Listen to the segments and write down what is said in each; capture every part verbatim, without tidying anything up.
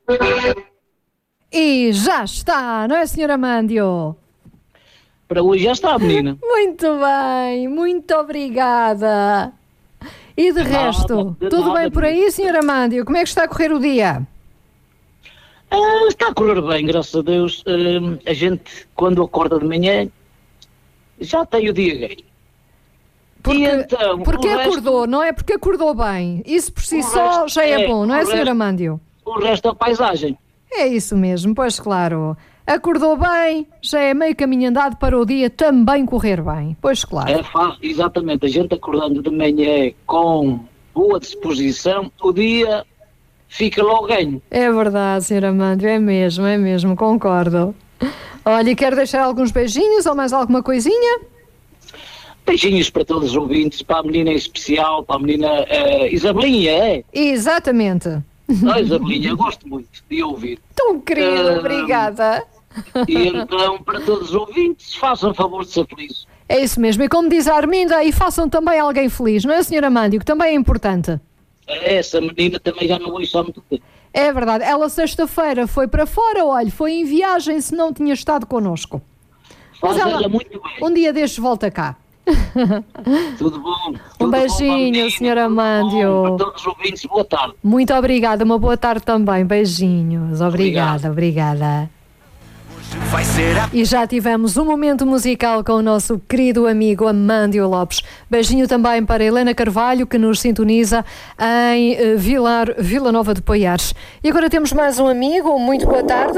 E já está, não é, senhor Amândio? Para hoje já está, menina. Muito bem, muito obrigada. E de, De resto, nada, de tudo nada, bem por aí, senhor Amândio? Como é que está a correr o dia? Ah, está a correr bem, graças a Deus. Ah, a gente, quando acorda de manhã, já tem o dia ganho. Porque, E então, porque o resto- acordou, não é? Porque acordou bem. Isso por si O só resto já é, é- bom, não é, o senhor resto- Amândio? O resto é paisagem. É isso mesmo, pois claro. Acordou bem, já é meio caminho andado para o dia também correr bem. Pois claro. É fácil, exatamente. A gente acordando de manhã com boa disposição, o dia fica logo ganho. É verdade, senhor Amândio, é mesmo, é mesmo, concordo. Olha, e quer deixar alguns beijinhos ou mais alguma coisinha? Beijinhos para todos os ouvintes, para a menina em especial, para a menina eh, Isabelinha, é? Exatamente. Ah, Isabelinha, eu gosto muito de ouvir. Tão querido, Ah, obrigada. E então, para todos os ouvintes, façam o favor de ser felizes. É isso mesmo, e como diz a Arminda, e façam também alguém feliz, não é, senhor Amândio, que também é importante. Essa menina também já não ouço há muito tempo. É verdade, ela sexta-feira foi para fora, olha, foi em viagem se não tinha estado connosco. Faz ela- ela muito bem. Um dia destes volta cá. Tudo bom. Um tudo beijinho, bom para a menina, senhor tudo bom. Amândio. Para todos os ouvintes, boa tarde. Muito obrigada, uma boa tarde também, beijinhos, obrigada, obrigada. Vai ser a... E já tivemos um momento musical com o nosso querido amigo Amândio Lopes. Beijinho também para Helena Carvalho, que nos sintoniza em eh, Vilar, Vila Nova de Poiares. E agora temos mais um amigo, muito boa tarde.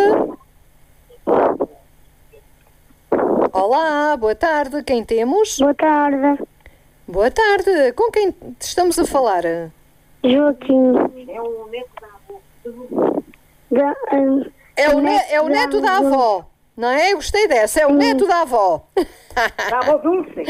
Olá, boa tarde, quem temos? Boa tarde, Boa tarde, com quem estamos a falar? Joaquim. É o neto da avó. Da, hum, É o, ne- é o neto da avó, não é? Eu gostei dessa, é o neto da avó. da avó Dulce.